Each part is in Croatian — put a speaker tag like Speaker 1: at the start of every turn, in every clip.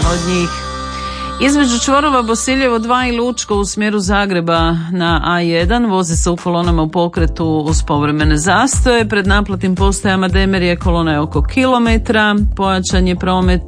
Speaker 1: od njih. Između čvorova Bosiljevo 2 i Lučko u smjeru Zagreba na A1 voze se u kolonama u pokretu uz povremene zastoje. Pred naplatnim postajama Demerije kolona je oko kilometra. Pojačan je promet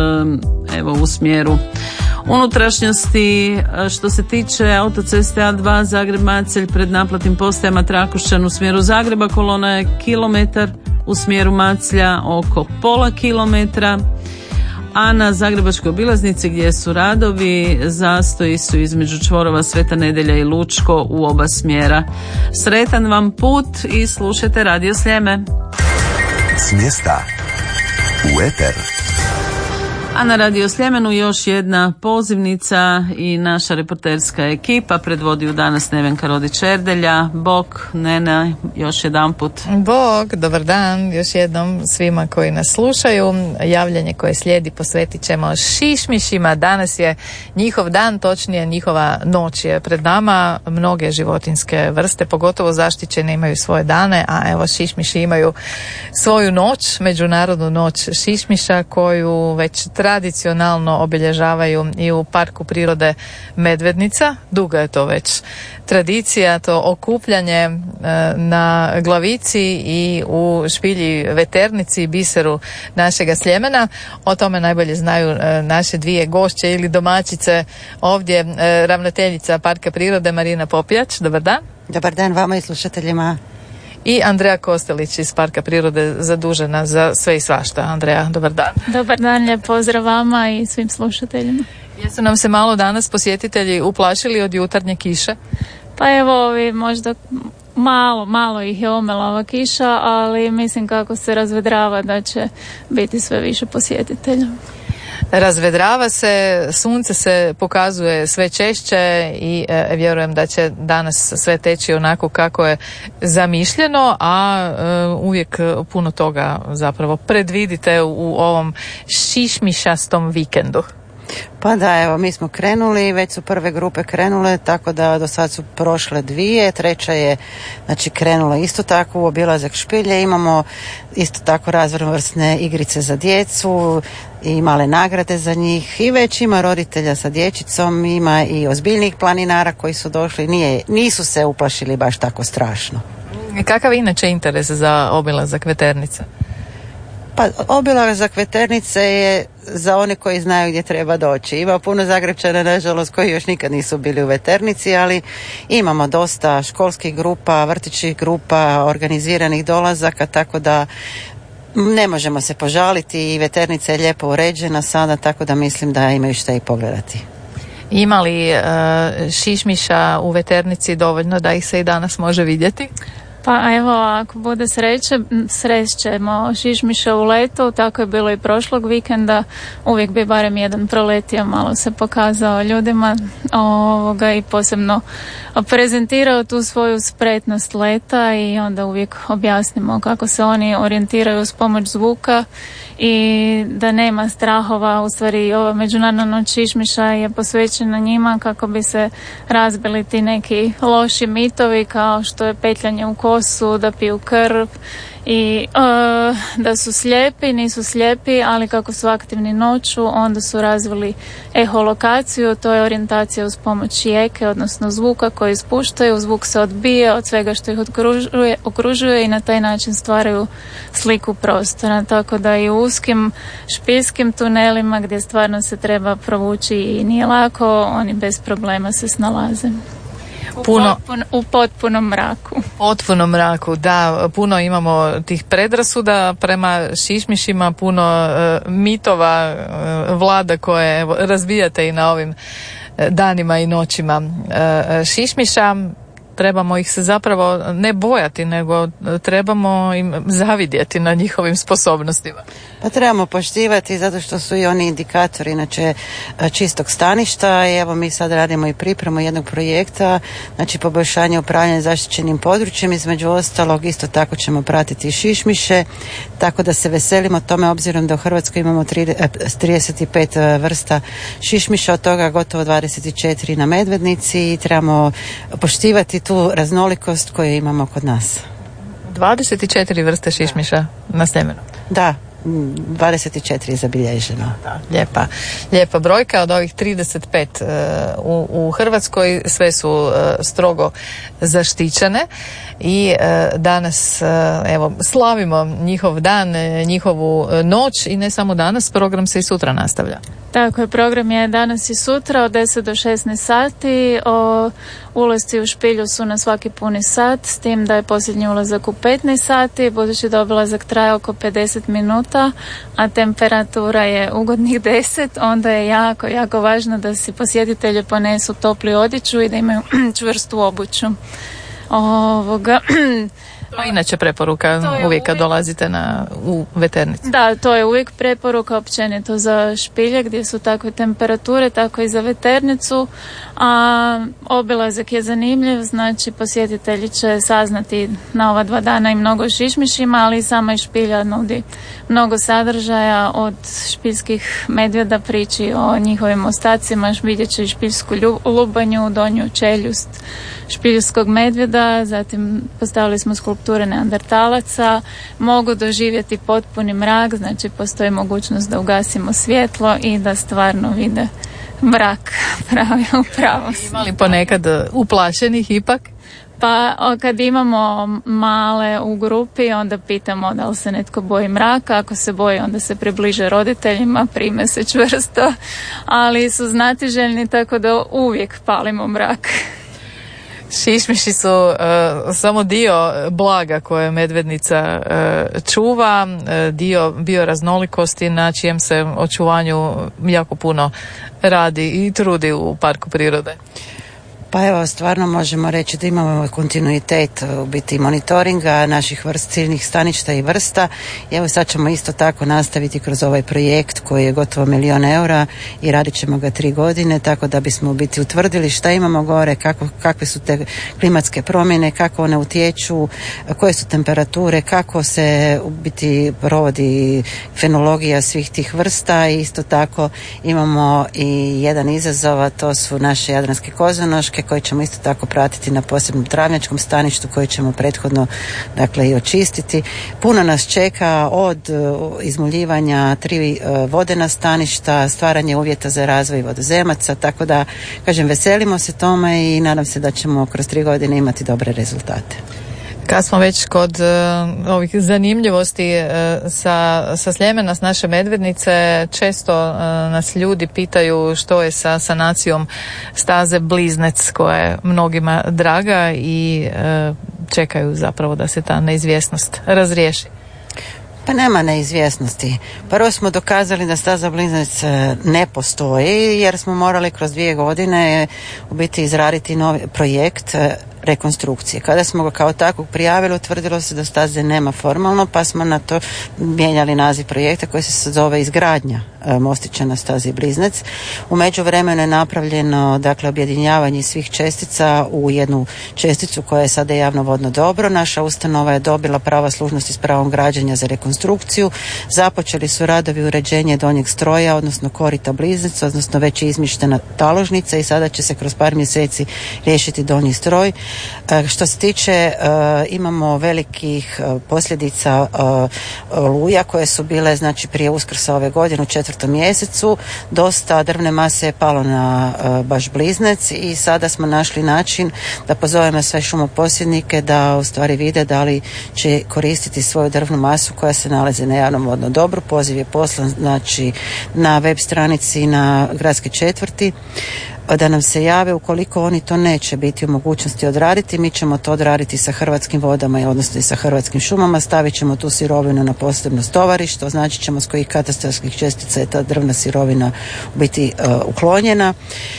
Speaker 1: u smjeru unutrašnjosti. Što se tiče autoceste A2 Zagreb-Macelj pred naplatnim postajama Trakošćan u smjeru Zagreba kolona je kilometar, u smjeru Maclja oko pola kilometra. A na Zagrebačkoj obilaznici gdje su radovi, zastoji su između čvorova Sveta Nedjelja i Lučko u oba smjera. Sretan vam put i slušajte Radio Sljeme.
Speaker 2: S mjesta u eter.
Speaker 1: A na Radio Sljemenu još jedna pozivnica i naša reporterska ekipa predvodi ju danas Nevenka Rodić-Erdelja. Bog, Nena, još jedan put.
Speaker 3: Bog, dobar dan još jednom svima koji nas slušaju. Javljanje koje slijedi posvetit ćemo šišmišima. Danas je njihov dan, točnije njihova noć je pred nama. Mnoge životinjske vrste, pogotovo zaštićene, imaju svoje dane, a evo šišmiši imaju svoju noć, Međunarodnu noć šišmiša, koju već tradicionalno obilježavaju i u Parku prirode Medvednica. Duga je to već tradicija, to okupljanje na Glavici i u špilji Veternici i biseru našega Sljemena. O tome najbolje znaju naše dvije gošće ili domaćice ovdje, ravnateljica Parka prirode Marina Popijač. Dobar dan.
Speaker 4: Dobar dan vama i slušateljima.
Speaker 3: I Andreja Kostelić iz Parka prirode, zadužena za sve i svašta. Andreja, dobar dan.
Speaker 5: Dobar dan, lijep pozdrav vama i svim slušateljima.
Speaker 3: Jesu nam se malo danas posjetitelji uplašili od jutarnje kiše?
Speaker 5: Pa evo, možda malo ih je omela ova kiša, ali mislim kako se razvedrava da će biti sve više posjetitelja.
Speaker 3: Razvedrava se, sunce se pokazuje sve češće i vjerujem da će danas sve teći onako kako je zamišljeno, a uvijek puno toga zapravo predvidite u ovom šišmišastom vikendu.
Speaker 4: Pa da, evo, mi smo krenuli, već su prve grupe krenule, tako da do sad su prošle dvije, treća je krenula isto tako u obilazak špilje. Imamo isto tako raznovrsne igrice za djecu i male nagrade za njih i već ima roditelja sa dječicom, ima i ozbiljnih planinara koji su došli, nisu se uplašili baš tako strašno.
Speaker 3: Kakav inače interes za obilazak Veternice?
Speaker 4: Pa obilazak Veternice je za one koji znaju gdje treba doći. Ima puno Zagrepčana, nažalost, koji još nikad nisu bili u Veternici, ali imamo dosta školskih grupa, vrtićih grupa, organiziranih dolazaka, tako da ne možemo se požaliti i Veternica je lijepo uređena sada, tako da mislim da imaju šta i pogledati.
Speaker 3: Ima li šišmiša u Veternici dovoljno da ih se i danas može vidjeti?
Speaker 5: Pa evo, ako bude srećemo šišmiša u letu, tako je bilo i prošlog vikenda, uvijek bi barem jedan proletio, malo se pokazao ljudima i posebno prezentirao tu svoju spretnost leta i onda uvijek objasnimo kako se oni orijentiraju uz pomoć zvuka i da nema strahova. U stvari ova Međunarodna noć šišmiša je posvećena njima kako bi se razbili ti neki loši mitovi kao što je petljanje u kosu, da piju krv i da su slijepi, nisu slijepi, ali kako su aktivni noću, onda su razvili eholokaciju, to je orijentacija uz pomoć jeke, odnosno zvuka koji ispuštaju, zvuk se odbije od svega što ih okružuje i na taj način stvaraju sliku prostora, tako da i u uskim špiljskim tunelima gdje stvarno se treba provući i nije lako, oni bez problema se snalaze. U potpunom mraku.
Speaker 3: Potpunom mraku, da. Puno imamo tih predrasuda prema šišmišima, puno mitova vlada koje razbijate i na ovim danima i noćima. Šišmiša, trebamo ih se zapravo ne bojati, nego trebamo im zavidjeti na njihovim sposobnostima.
Speaker 4: Pa trebamo poštivati zato što su i oni indikatori inače čistog staništa i evo mi sad radimo i pripremu jednog projekta, znači poboljšanje upravljanja zaštićenim područjem, između ostalog isto tako ćemo pratiti i šišmiše, tako da se veselimo tome obzirom da u Hrvatskoj imamo 35 vrsta šišmiša, od toga gotovo 24 na Medvednici i trebamo poštivati tu raznolikost koju imamo kod nas.
Speaker 3: 24 vrste šišmiša na Sljemenu.
Speaker 4: Da, 24 je zabilježeno.
Speaker 3: Lijepa brojka. Od ovih 35 u Hrvatskoj sve su strogo zaštićene i danas evo slavimo njihov dan, njihovu noć i ne samo danas, program se i sutra nastavlja.
Speaker 5: Tako je, program je danas i sutra od 10 do 16 sati. Ulasci u špilju su na svaki puni sat, s tim da je posljednji ulazak u 15 sati, budući da obilazak traje oko 50 minuta, a temperatura je ugodnih 10, onda je jako, jako važno da si posjetitelji ponesu toplu odjeću i da imaju čvrstu obuću.
Speaker 3: Pa inače preporuka uvijek kad dolazite u veternicu.
Speaker 5: Da, to je uvijek preporuka općenito za špilje gdje su takve temperature, tako i za veternicu, a obilazak je zanimljiv, znači posjetitelji će saznati na ova 2 dana i mnogo šišmišima, ali i sama i špilja nudi mnogo sadržaja, od špiljskih medvjeda priči o njihovim ostacima, vidjet će i špiljsku lubanju, donju čeljust špiljskog medvjeda, zatim postavili smo skulpture neandertalaca, mogu doživjeti potpuni mrak, znači postoji mogućnost da ugasimo svjetlo i da stvarno vide mrak u pravom.
Speaker 3: Ima li ponekad uplašenih ipak?
Speaker 5: Pa kad imamo male u grupi, onda pitamo da li se netko boji mraka. Ako se boji, onda se približe roditeljima, prime se čvrsto, ali su znatiželjni, tako da uvijek palimo mrak.
Speaker 3: Šišmiši su samo dio blaga koje medvednica čuva, dio bioraznolikosti na čijem se očuvanju jako puno radi i trudi u parku prirode.
Speaker 4: Pa evo, stvarno možemo reći da imamo kontinuitet u biti monitoringa naših ciljnih staništa i vrsta. I evo sad ćemo isto tako nastaviti kroz ovaj projekt koji je gotovo 1 milijun eura i radit ćemo ga 3 godine, tako da bismo u biti utvrdili šta imamo gore, kakve su te klimatske promjene, kako one utječu, koje su temperature, kako se u biti provodi fenologija svih tih vrsta. I isto tako imamo i jedan izazov, a to su naše jadranske kozonoške koje ćemo isto tako pratiti na posebnom travnjačkom staništu koje ćemo prethodno dakle i očistiti. Puno nas čeka od izmuljivanja 3 vodena staništa, stvaranje uvjeta za razvoj vodozemaca, tako da kažem veselimo se tome i nadam se da ćemo kroz 3 godine imati dobre rezultate.
Speaker 3: Kad smo već kod ovih zanimljivosti sa Sljemena, s naše medvednice, često nas ljudi pitaju što je sa sanacijom staze Bliznec koja je mnogima draga i čekaju zapravo da se ta neizvjesnost razriješi.
Speaker 4: Pa nema neizvjesnosti. Prvo smo dokazali da staza Bliznec ne postoji jer smo morali kroz 2 godine u biti izraditi novi projekt rekonstrukcije. Kada smo ga kao takvog prijavili, utvrdilo se da staze nema formalno, pa smo na to mijenjali naziv projekta koji se zove izgradnja mostića na stazi Bliznec. U međuvremenu je napravljeno dakle objedinjavanje svih čestica u jednu česticu koja je sada javno vodno dobro. Naša ustanova je dobila prava služnosti s pravom građenja za rekonstrukciju. Započeli su radovi uređenja donjeg stroja, odnosno korita Bliznec, odnosno već je izmištena taložnica i sada će se kroz par mjeseci riješiti donji stroj. Što se tiče, imamo velikih posljedica oluja koje su bile znači prije Uskrsa ove godine u 4. mjesecu. Dosta drvne mase je palo na baš Bliznec i sada smo našli način da pozovemo sve šumoposjednike da u stvari vide da li će koristiti svoju drvnu masu koja se nalazi na javnom vodnom dobru. Poziv je poslan znači na web stranici na gradske četvrti da nam se jave. Ukoliko oni to neće biti u mogućnosti odraditi, mi ćemo to odraditi sa Hrvatskim vodama, odnosno i sa Hrvatskim šumama. Stavit ćemo tu sirovinu na posebno stovarište, označit ćemo s kojih katastarskih čestica je ta drvna sirovina u biti uklonjena.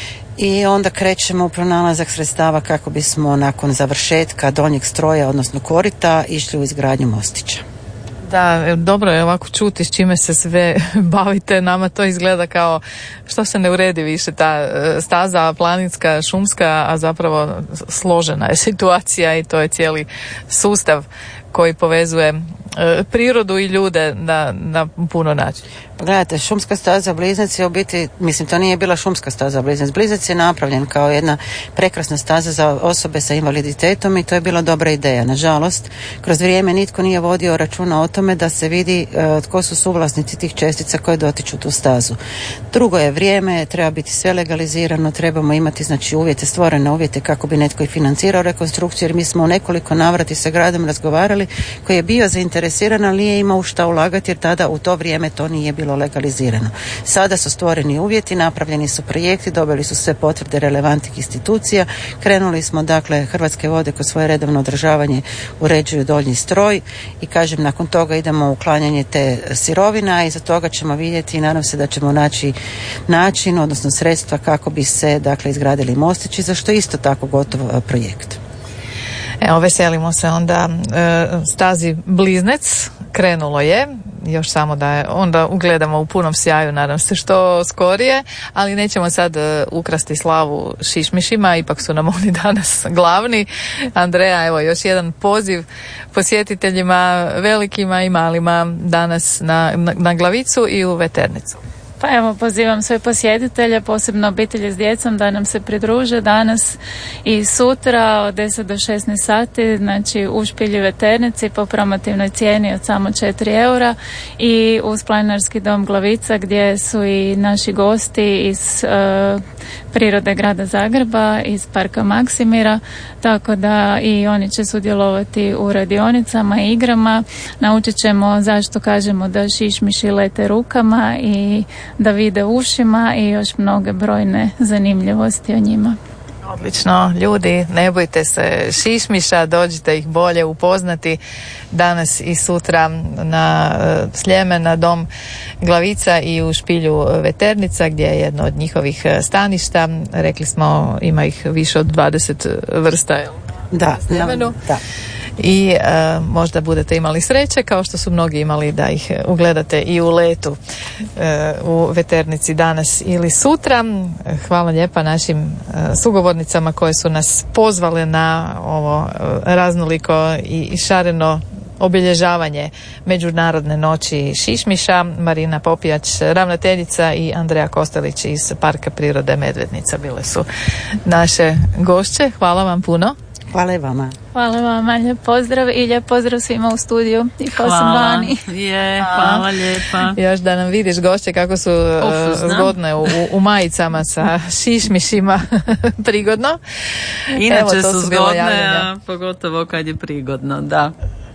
Speaker 4: I onda krećemo u pronalazak sredstava kako bismo nakon završetka donjeg stroja, odnosno korita, išli u izgradnju mostića.
Speaker 3: Da, dobro je ovako čuti s čime se sve bavite. Nama to izgleda kao što se ne uredi više ta staza planinska, šumska, a zapravo složena je situacija i to je cijeli sustav koji povezuje prirodu i ljude na puno načina.
Speaker 4: Gledajte, šumska staza Bliznac je u biti, mislim, to nije bila šumska staza Bliznac. Bliznac je napravljen kao jedna prekrasna staza za osobe sa invaliditetom i to je bila dobra ideja. Nažalost, kroz vrijeme nitko nije vodio računa o tome da se vidi tko su suvlasnici tih čestica koje dotiču tu stazu. Drugo je vrijeme, treba biti sve legalizirano, trebamo imati znači uvjete, stvorene uvjete kako bi netko i financirao rekonstrukciju, jer mi smo u nekoliko navrati sa gradom razgovarali koji je bio zainteresiran, ali nije imao u šta ulagati jer tada u to vrijeme to nije bilo legalizirano. Sada su stvoreni uvjeti, napravljeni su projekti, dobili su sve potvrde relevantnih institucija, krenuli smo, dakle, Hrvatske vode kroz svoje redovno održavanje uređuju donji stroj i kažem, nakon toga idemo u uklanjanje te sirovina i za toga ćemo vidjeti i nadam se da ćemo naći način, odnosno sredstva kako bi se, dakle, izgradili mostići, za što isto tako gotov projekt.
Speaker 3: Evo, veselimo se onda stazi Bliznec, krenulo je, još samo da je onda ugledamo u punom sjaju, nadam se što skorije, ali nećemo sad ukrasti slavu šišmišima, ipak su nam oni danas glavni. Andreja, evo još jedan poziv posjetiteljima velikima i malima danas na Glavicu i u Veternicu.
Speaker 5: Pa evo, pozivam sve posjetitelje, posebno obitelji s djecom, da nam se pridruže danas i sutra od 10 do 16 sati, znači u Špilji Veternici po promotivnoj cijeni od samo 4 eura i uz Planinarski dom Glavica gdje su i naši gosti iz prirode grada Zagreba, iz parka Maksimira, tako da i oni će sudjelovati u radionicama i igrama. Naučit ćemo zašto kažemo da šišmiši lete rukama i da vide ušima i još mnoge brojne zanimljivosti o njima.
Speaker 3: Odlično, ljudi, ne bojte se šišmiša, dođite ih bolje upoznati danas i sutra na Sljeme, na dom Glavica i u Špilju Veternica gdje je jedno od njihovih staništa. Rekli smo, ima ih više od 20 vrsta.
Speaker 4: Da, da.
Speaker 3: I možda budete imali sreće kao što su mnogi imali da ih ugledate i u letu u Veternici danas ili sutra. Hvala lijepa našim sugovornicama koje su nas pozvale na ovo raznoliko i šareno obilježavanje Međunarodne noći šišmiša. Marina Popijač, ravnateljica, i Andreja Kostelić iz Parka prirode Medvednica bile su naše gošće. Hvala vam puno.
Speaker 4: Hvala i vama.
Speaker 5: Hvala vama, lijep pozdrav i lijep pozdrav svima u studiju i posebno Ani.
Speaker 1: Hvala lijepa.
Speaker 3: Još da nam vidiš gošće kako su zgodne u majicama sa šišmišima, prigodno.
Speaker 1: Inače su zgodne, a pogotovo kad je prigodno, da.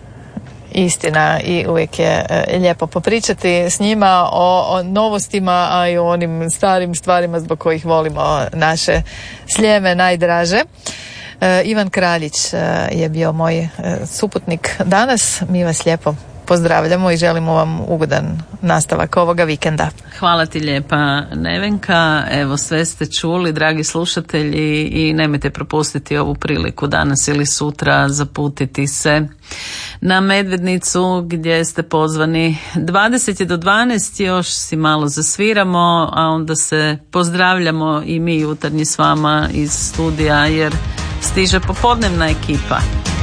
Speaker 3: Istina, i uvijek je lijepo popričati s njima o novostima, a i o onim starim stvarima zbog kojih volimo naše Sljeme najdraže. Ivan Kraljić je bio moj suputnik danas. Mi vas lijepo pozdravljamo i želimo vam ugodan nastavak ovoga vikenda.
Speaker 1: Hvala ti lijepa, Nevenka. Evo, sve ste čuli, dragi slušatelji, i nemojte propustiti ovu priliku danas ili sutra zaputiti se na Medvednicu gdje ste pozvani. 20 do 12 još si malo zasviramo, a onda se pozdravljamo i mi jutarnji s vama iz studija jer stiže popodnevna ekipa.